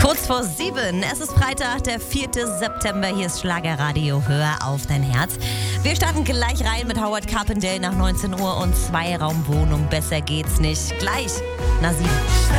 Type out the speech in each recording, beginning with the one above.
Kurz vor 7. Es ist Freitag, der 4. September. Hier ist Schlagerradio. Hör auf dein Herz. Wir starten gleich rein mit Howard Carpendale nach 19 Uhr und Zweiraumwohnung. Besser geht's nicht. Gleich nach 7.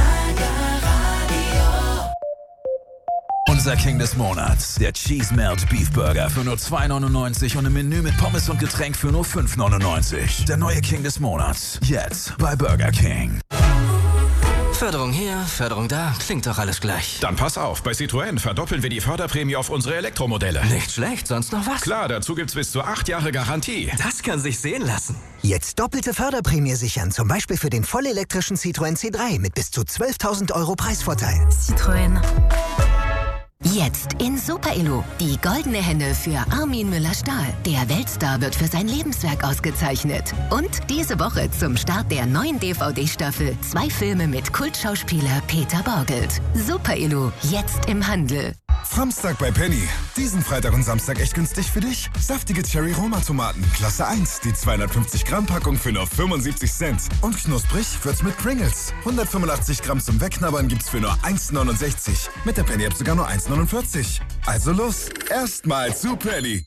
Unser King des Monats, der Cheese Melt Beef Burger für nur 2,99 und im Menü mit Pommes und Getränk für nur 5,99. Der neue King des Monats, jetzt bei Burger King. Förderung hier, Förderung da, klingt doch alles gleich. Dann pass auf, bei Citroën verdoppeln wir die Förderprämie auf unsere Elektromodelle. Nicht schlecht, sonst noch was? Klar, dazu gibt's bis zu 8 Jahre Garantie. Das kann sich sehen lassen. Jetzt doppelte Förderprämie sichern, zum Beispiel für den vollelektrischen Citroën C3 mit bis zu 12.000 € Preisvorteil. Citroën. Jetzt in Super Illu. Die goldene Henne für Armin Müller-Stahl. Der Weltstar wird für sein Lebenswerk ausgezeichnet. Und diese Woche zum Start der neuen DVD-Staffel 2 Filme mit Kultschauspieler Peter Borgelt. Super Illu, jetzt im Handel. Samstag bei Penny. Diesen Freitag und Samstag echt günstig für dich? Saftige Cherry-Roma-Tomaten, Klasse 1. Die 250 Gramm Packung für nur 75 Cent. Und knusprig wird's mit Pringles. 185 Gramm zum Wegknabbern gibt's für nur 1,69. Mit der Penny-App sogar nur 1,49. Also los, erstmal zu Penny.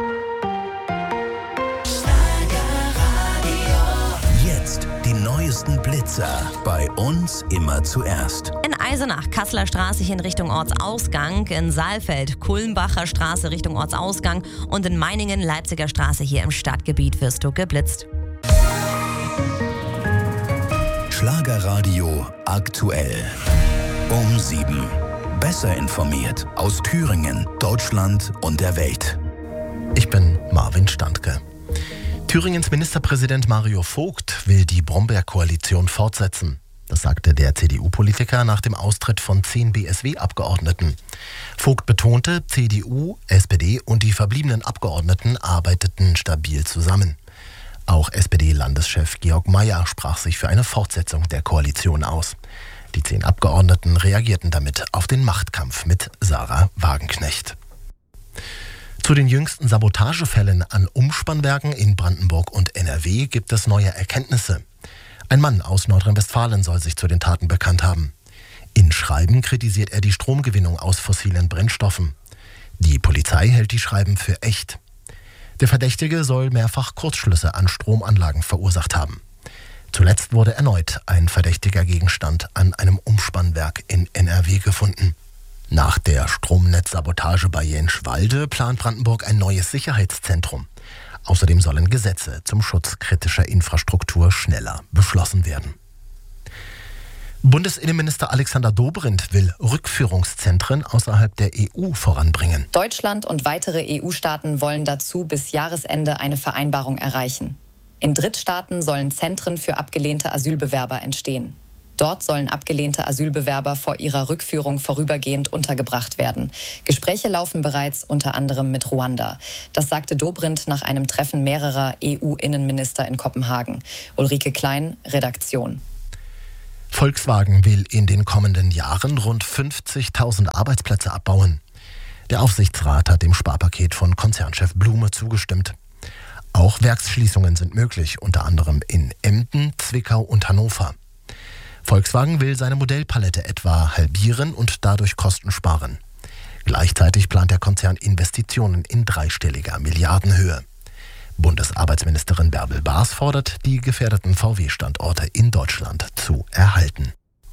Jetzt die neuesten Blitzer. Bei uns immer zuerst. In Eisenach, Kasseler Straße hier in Richtung Ortsausgang, in Saalfeld, Kulmbacher Straße Richtung Ortsausgang und in Meiningen, Leipziger Straße hier im Stadtgebiet wirst du geblitzt. Schlagerradio aktuell. Um 7. Besser informiert aus Thüringen, Deutschland und der Welt. Ich bin Marvin Standke. Thüringens Ministerpräsident Mario Vogt will die Brombeer-Koalition fortsetzen. Das sagte der CDU-Politiker nach dem Austritt von 10 BSW-Abgeordneten. Vogt betonte, CDU, SPD und die verbliebenen Abgeordneten arbeiteten stabil zusammen. Auch SPD-Landeschef Georg Mayer sprach sich für eine Fortsetzung der Koalition aus. Die 10 Abgeordneten reagierten damit auf den Machtkampf mit Sarah Wagenknecht. Zu den jüngsten Sabotagefällen an Umspannwerken in Brandenburg und NRW gibt es neue Erkenntnisse. Ein Mann aus Nordrhein-Westfalen soll sich zu den Taten bekannt haben. In Schreiben kritisiert er die Stromgewinnung aus fossilen Brennstoffen. Die Polizei hält die Schreiben für echt. Der Verdächtige soll mehrfach Kurzschlüsse an Stromanlagen verursacht haben. Zuletzt wurde erneut ein verdächtiger Gegenstand an einem Umspannwerk in NRW gefunden. Nach der Stromnetzsabotage bei Jenschwalde plant Brandenburg ein neues Sicherheitszentrum. Außerdem sollen Gesetze zum Schutz kritischer Infrastruktur schneller beschlossen werden. Bundesinnenminister Alexander Dobrindt will Rückführungszentren außerhalb der EU voranbringen. Deutschland und weitere EU-Staaten wollen dazu bis Jahresende eine Vereinbarung erreichen. In Drittstaaten sollen Zentren für abgelehnte Asylbewerber entstehen. Dort sollen abgelehnte Asylbewerber vor ihrer Rückführung vorübergehend untergebracht werden. Gespräche laufen bereits unter anderem mit Ruanda. Das sagte Dobrindt nach einem Treffen mehrerer EU-Innenminister in Kopenhagen. Ulrike Klein, Redaktion. Volkswagen will in den kommenden Jahren rund 50.000 Arbeitsplätze abbauen. Der Aufsichtsrat hat dem Sparpaket von Konzernchef Blume zugestimmt. Auch Werksschließungen sind möglich, unter anderem in Emden, Zwickau und Hannover. Volkswagen will seine Modellpalette etwa halbieren und dadurch Kosten sparen. Gleichzeitig plant der Konzern Investitionen in dreistelliger Milliardenhöhe. Bundesarbeitsministerin Bärbel Baas fordert, die gefährdeten VW-Standorte in Deutschland zu erhalten.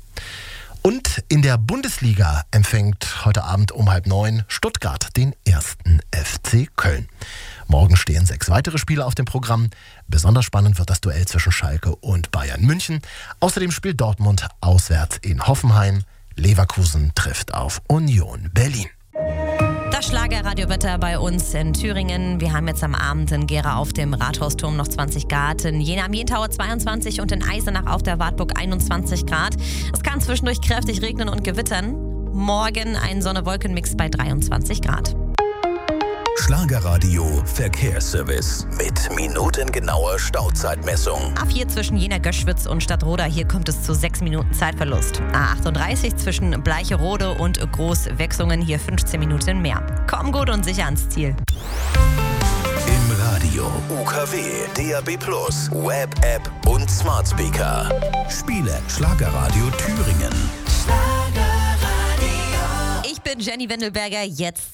Und in der Bundesliga empfängt heute Abend um 8:30 Stuttgart den 1. FC Köln. Morgen stehen 6 weitere Spiele auf dem Programm. Besonders spannend wird das Duell zwischen Schalke und Bayern München. Außerdem spielt Dortmund auswärts in Hoffenheim. Leverkusen trifft auf Union Berlin. Das Schlagerradiowetter bei uns in Thüringen. Wir haben jetzt am Abend in Gera auf dem Rathausturm noch 20 Grad, in Jena am Jentauer 22 und in Eisenach auf der Wartburg 21 Grad. Es kann zwischendurch kräftig regnen und gewittern. Morgen ein Sonne-Wolken-Mix bei 23 Grad. Schlagerradio Verkehrsservice mit minutengenauer Stauzeitmessung. A4 zwischen Jena-Göschwitz und Stadtroda, hier kommt es zu 6 Minuten Zeitverlust. A38 zwischen Bleicherode und Großwechsungen, hier 15 Minuten mehr. Komm gut und sicher ans Ziel. Im Radio, UKW, DAB+, Web-App und Smart Speaker. Spiele Schlagerradio Thüringen. Schlagerradio. bin Jenny Wendelberger. Jetzt